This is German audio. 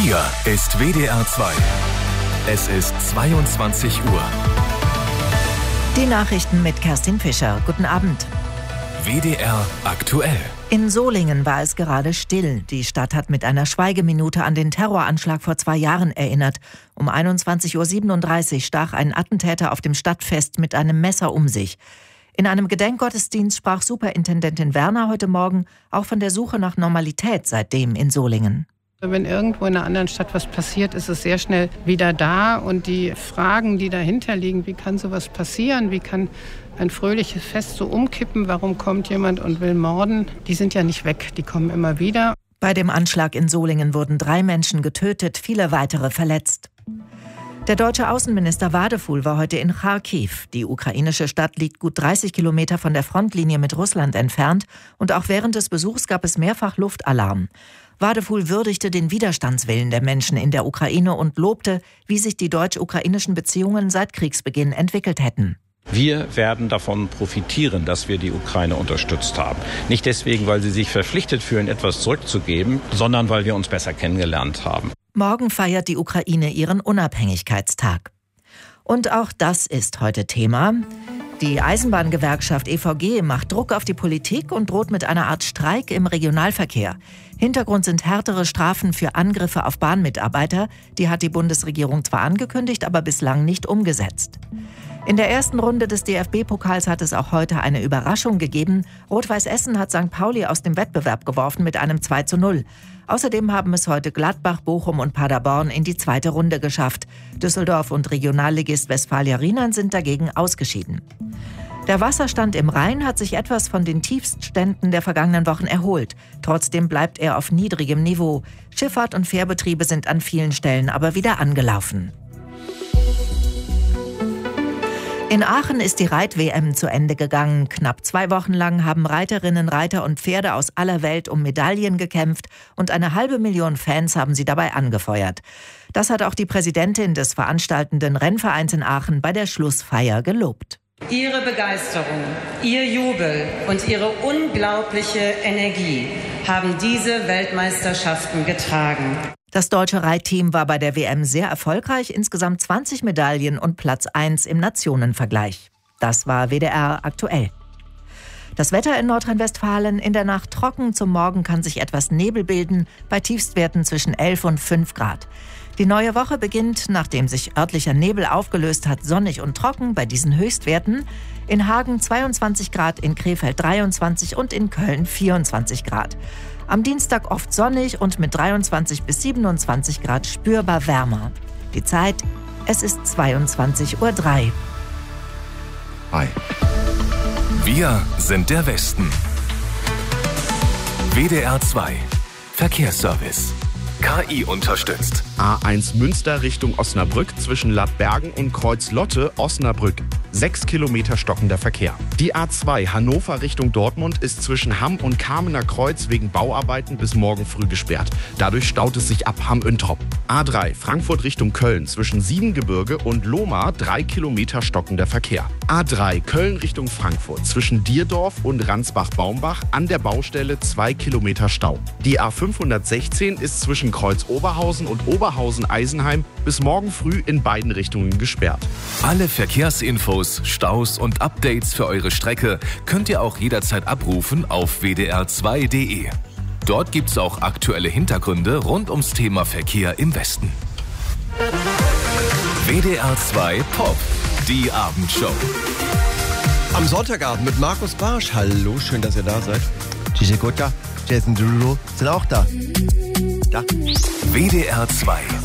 Hier ist WDR 2. Es ist 22 Uhr. Die Nachrichten mit Kerstin Fischer. Guten Abend. WDR aktuell. In Solingen war es gerade still. Die Stadt hat mit einer Schweigeminute an den Terroranschlag vor 2 Jahren erinnert. Um 21.37 Uhr stach ein Attentäter auf dem Stadtfest mit einem Messer um sich. In einem Gedenkgottesdienst sprach Superintendentin Werner heute Morgen auch von der Suche nach Normalität seitdem in Solingen. Wenn irgendwo in einer anderen Stadt was passiert, ist es sehr schnell wieder da. Und die Fragen, die dahinter liegen, wie kann sowas passieren, wie kann ein fröhliches Fest so umkippen, warum kommt jemand und will morden, die sind ja nicht weg, die kommen immer wieder. Bei dem Anschlag in Solingen wurden 3 Menschen getötet, viele weitere verletzt. Der deutsche Außenminister Wadefuhl war heute in Charkiw. Die ukrainische Stadt liegt gut 30 Kilometer von der Frontlinie mit Russland entfernt und auch während des Besuchs gab es mehrfach Luftalarm. Wadefuhl würdigte den Widerstandswillen der Menschen in der Ukraine und lobte, wie sich die deutsch-ukrainischen Beziehungen seit Kriegsbeginn entwickelt hätten. Wir werden davon profitieren, dass wir die Ukraine unterstützt haben. Nicht deswegen, weil sie sich verpflichtet fühlen, etwas zurückzugeben, sondern weil wir uns besser kennengelernt haben. Morgen feiert die Ukraine ihren Unabhängigkeitstag. Und auch das ist heute Thema. Die Eisenbahngewerkschaft EVG macht Druck auf die Politik und droht mit einer Art Streik im Regionalverkehr. Hintergrund sind härtere Strafen für Angriffe auf Bahnmitarbeiter. Die hat die Bundesregierung zwar angekündigt, aber bislang nicht umgesetzt. In der ersten Runde des DFB-Pokals hat es auch heute eine Überraschung gegeben. Rot-Weiß Essen hat St. Pauli aus dem Wettbewerb geworfen mit einem 2:0. Außerdem haben es heute Gladbach, Bochum und Paderborn in die zweite Runde geschafft. Düsseldorf und Regionalligist Westfalia Rheinland sind dagegen ausgeschieden. Der Wasserstand im Rhein hat sich etwas von den Tiefstständen der vergangenen Wochen erholt. Trotzdem bleibt er auf niedrigem Niveau. Schifffahrt und Fährbetriebe sind an vielen Stellen aber wieder angelaufen. In Aachen ist die Reit-WM zu Ende gegangen. Knapp 2 Wochen lang haben Reiterinnen, Reiter und Pferde aus aller Welt um Medaillen gekämpft und 500.000 Fans haben sie dabei angefeuert. Das hat auch die Präsidentin des veranstaltenden Rennvereins in Aachen bei der Schlussfeier gelobt. Ihre Begeisterung, Ihr Jubel und Ihre unglaubliche Energie haben diese Weltmeisterschaften getragen. Das deutsche Reitteam war bei der WM sehr erfolgreich, insgesamt 20 Medaillen und Platz 1 im Nationenvergleich. Das war WDR aktuell. Das Wetter in Nordrhein-Westfalen: in der Nacht trocken, zum Morgen kann sich etwas Nebel bilden, bei Tiefstwerten zwischen 11 und 5 Grad. Die neue Woche beginnt, nachdem sich örtlicher Nebel aufgelöst hat, sonnig und trocken bei diesen Höchstwerten. In Hagen 22 Grad, in Krefeld 23 und in Köln 24 Grad. Am Dienstag oft sonnig und mit 23 bis 27 Grad spürbar wärmer. Die Zeit: es ist 22:03 Uhr. Hi. Wir sind der Westen. WDR 2 Verkehrsservice. KI unterstützt. A1 Münster Richtung Osnabrück zwischen Ladbergen und Kreuz-Lotte, Osnabrück. 6 Kilometer stockender Verkehr. Die A2 Hannover Richtung Dortmund ist zwischen Hamm und Kamener Kreuz wegen Bauarbeiten bis morgen früh gesperrt. Dadurch staut es sich ab Hamm-Üntrop. A3 Frankfurt Richtung Köln zwischen Siebengebirge und Lohmar 3 Kilometer stockender Verkehr. A3 Köln Richtung Frankfurt zwischen Dierdorf und Ransbach-Baumbach an der Baustelle 2 Kilometer Stau. Die A516 ist zwischen Kreuz-Oberhausen und Oberhausen-Eisenheim bis morgen früh in beiden Richtungen gesperrt. Alle Verkehrsinfos, Staus und Updates für eure Strecke könnt ihr auch jederzeit abrufen auf wdr2.de. Dort gibt's auch aktuelle Hintergründe rund ums Thema Verkehr im Westen. WDR 2 Pop, die Abendshow. Am Sonntagabend mit Markus Barsch. Hallo, schön, dass ihr da seid. Gigi Gutta, Jason Derulo sind auch da. WDR 2